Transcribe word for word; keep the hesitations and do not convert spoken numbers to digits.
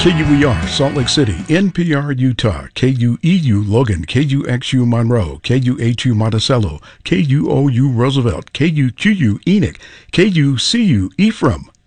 K U E R, Salt Lake City, N P R, Utah, K U E U, Logan, K U X U, Monroe, K U H U, Monticello, K U O U, Roosevelt, K U Q U, Enoch, K U C U, Ephraim,